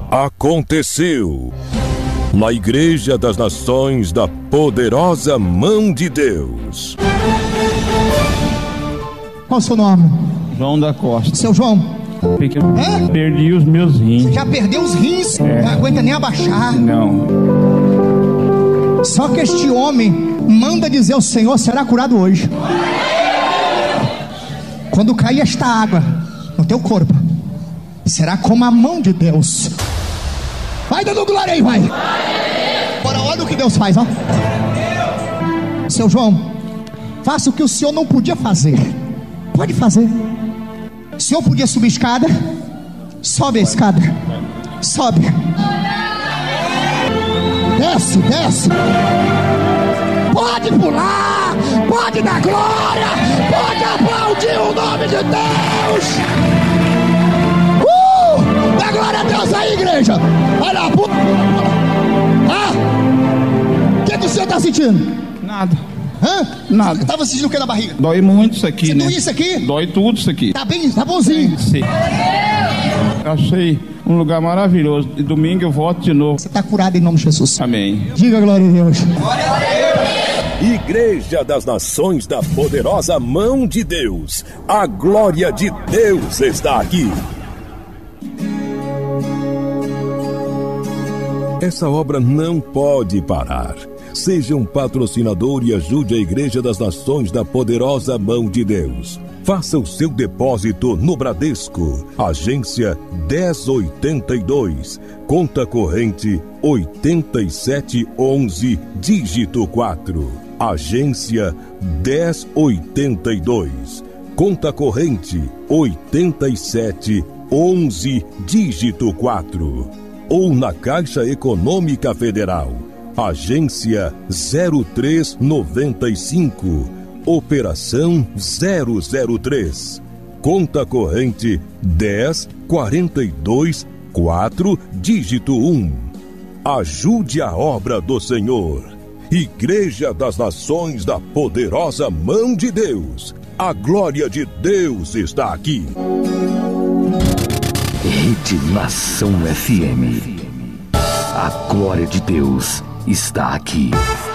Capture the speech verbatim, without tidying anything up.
Aconteceu na Igreja das Nações da Poderosa Mão de Deus. Qual o seu nome? João da Costa. Seu João? Porque eu é? perdi os meus rins. Você já perdeu os rins? É. Não aguenta nem abaixar. Não. Só que este homem manda dizer ao Senhor: será curado hoje. Quando cair esta água no teu corpo, será como a mão de Deus. Vai dando glória aí, vai. Agora olha o que Deus faz, ó. Seu João, faça o que o senhor não podia fazer. Pode fazer. O senhor podia subir a escada. Sobe a escada. Sobe. Desce, desce. Pode pular. Pode dar glória. Pode aplaudir o nome de Deus. Uh! Dá glória a Deus aí, igreja. Vai lá, pula. Ah! O que, que o senhor está sentindo? Nada. Hã? Nada. Tava sentindo o que na barriga? Dói muito isso aqui, Você né? Dói isso aqui? Dói tudo isso aqui. Tá bem, tá bonzinho. Sim. Achei um lugar maravilhoso. E domingo eu volto de novo. Você tá curado em nome de Jesus. Amém. Diga glória a Deus. Igreja das Nações da Poderosa Mão de Deus. A glória de Deus está aqui. Essa obra não pode parar. Seja um patrocinador e ajude a Igreja das Nações da Poderosa Mão de Deus. Faça o seu depósito no Bradesco, agência dez oitenta e dois, conta corrente oitenta e sete onze, dígito quatro. Agência dez oitenta e dois, conta corrente oitenta e sete onze, dígito quatro. Ou na Caixa Econômica Federal, agência zero três noventa e cinco, operação zero zero três, conta corrente dez quarenta e dois quatro, dígito um. Ajude a obra do Senhor. Igreja das Nações da Poderosa Mão de Deus. A glória de Deus está aqui. Rede Nação F M. A glória de Deus está aqui.